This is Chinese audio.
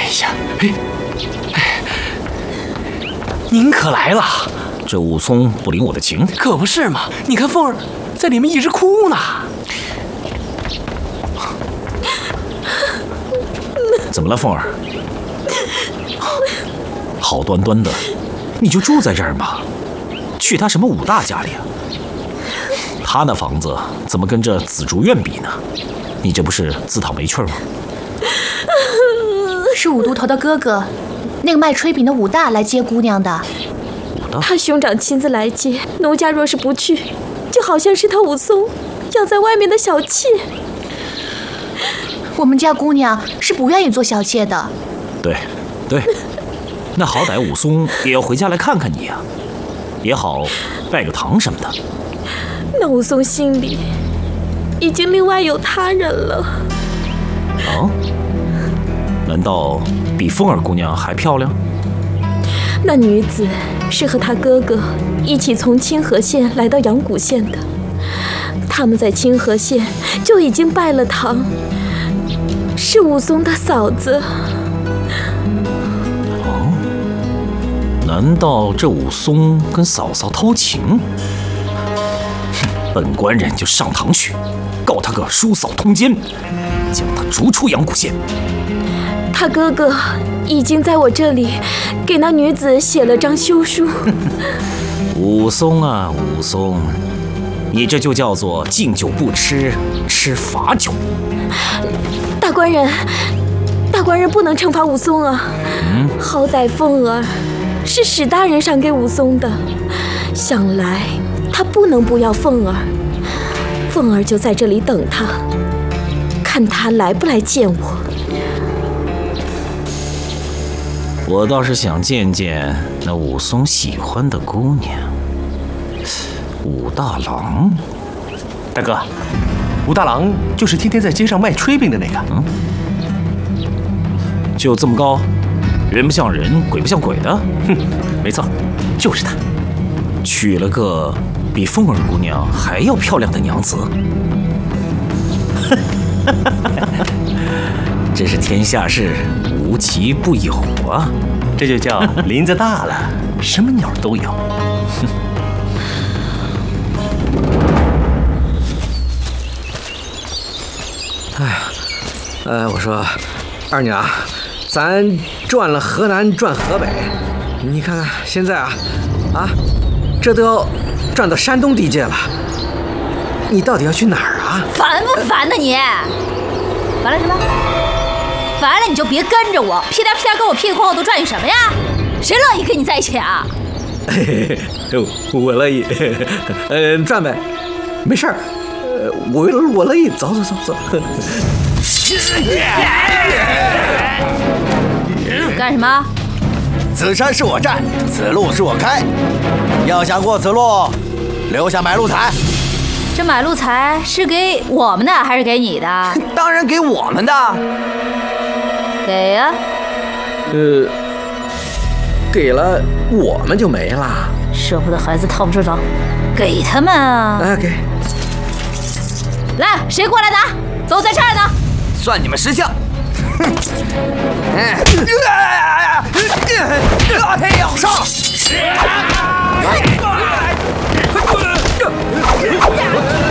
呀，您可来了！ 这武松不领我的情， 可不是嘛！你看凤儿在里面一直哭呢。 怎么了，凤儿？好端端的，你就住在这儿吗？去他什么武大家里啊？他那房子怎么跟这紫竹院比呢？你这不是自讨没趣吗？ 是武都头的哥哥，那个卖炊饼的武大来接姑娘的。 武大？ 他兄长亲自来接，奴家若是不去，就好像是他武松养在外面的小妾。 我们家姑娘是不愿意做小妾的。 对，那好歹武松也要回家来看看你呀，也好拜个堂什么的。 那武松心里已经另外有他人了。 啊？难道比凤儿姑娘还漂亮？ 那女子是和他哥哥一起从清河县来到阳谷县的，他们在清河县就已经拜了堂，是武松的嫂子。 哦，难道这武松跟嫂嫂偷情？本官人就上堂去，告他个叔嫂通奸，将他逐出阳谷县。 他哥哥已经在我这里给那女子写了张休书。 武松啊，武松，你这就叫做敬酒不吃，吃罚酒。 大官人不能惩罚武松啊！好歹凤儿是史大人赏给武松的，想来他不能不要凤儿。凤儿就在这里等他，看他来不来见我。 我倒是想见见那武松喜欢的姑娘，武大郎。 大哥，武大郎就是天天在街上卖炊饼的那个。 就这么高，人不像人，鬼不像鬼的。 没错，就是他。 娶了个比凤儿姑娘还要漂亮的娘子。真是天下事无奇不有啊！ 这就叫林子大了，什么鸟都有。 我说，二娘，咱转了河南，转河北，你看看现在这都要转到山东地界了。你到底要去哪儿啊？ 烦不烦呢你？烦了什么？烦了你就别跟着我，屁颠屁颠跟我屁股后头转悠什么呀？谁乐意跟你在一起啊？ 我乐意，转呗，没事儿，我乐意，走。 干什么？ 此山是我占，此路是我开。要想过此路，留下买路财。 这买路财是给我们的还是给你的？ 当然给我们的。 给呀。 给了我们就没了。 舍不得孩子套不住手，给他们啊！ 给。 来，谁过来打？都在这儿呢。 算你们识相。上！